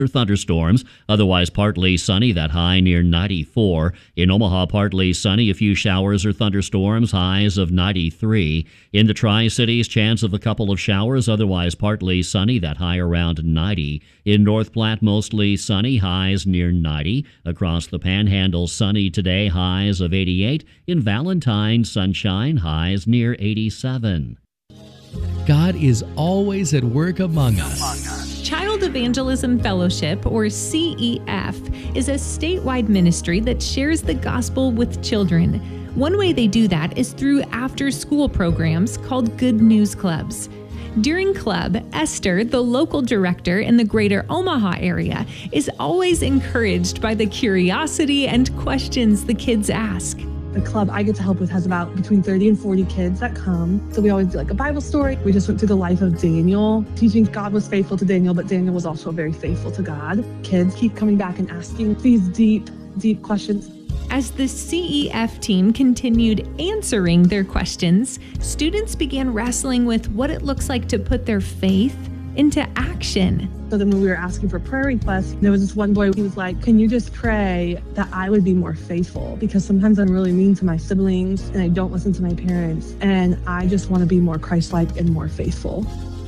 thunderstorms, otherwise partly sunny, that high near 94. In Omaha, partly sunny, a few showers or thunderstorms, highs of 93. In the Tri-Cities, chance of a couple of showers, otherwise partly sunny, that high around 90. In North Platte, mostly sunny, highs near 90. Across the Panhandle, sunny today, highs of 88. In Valentine, sunshine, highs near 87. God is always at work among us. Child Evangelism Fellowship, or CEF, is a statewide ministry that shares the gospel with children. One way they do that is through after-school programs called Good News Clubs. During club, Esther, the local director in the greater Omaha area, is always encouraged by the curiosity and questions the kids ask. The club I get to help with has about between 30 and 40 kids that come. So we always do like a Bible story. We just went through the life of Daniel, teaching God was faithful to Daniel, but Daniel was also very faithful to God. Kids keep coming back and asking these deep questions. As the CEF team continued answering their questions, students began wrestling with what it looks like to put their faith into action. So then when we were asking for prayer requests, there was this one boy, he was like, can you just pray that I would be more faithful? Because sometimes I'm really mean to my siblings and I don't listen to my parents. And I just want to be more Christ-like and more faithful.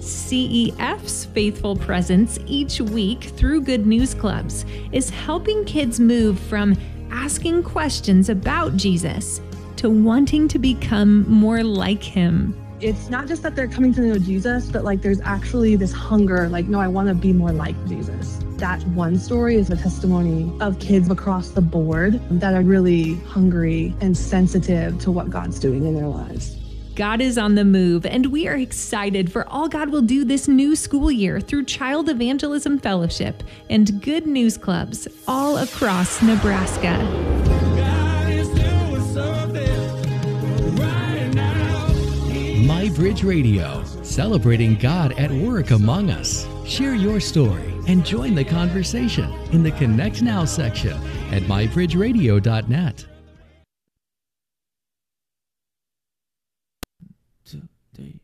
CEF's faithful presence each week through Good News Clubs is helping kids move from asking questions about Jesus to wanting to become more like him. It's not just that they're coming to know Jesus, but like there's actually this hunger, like, no, I want to be more like Jesus. That one story is a testimony of kids across the board that are really hungry and sensitive to what God's doing in their lives. God is on the move, and we are excited for all God will do this new school year through Child Evangelism Fellowship and Good News Clubs all across Nebraska. MyBridge Radio, celebrating God at work among us. Share your story and join the conversation in the Connect Now section at mybridgeradio.net. 2, 3.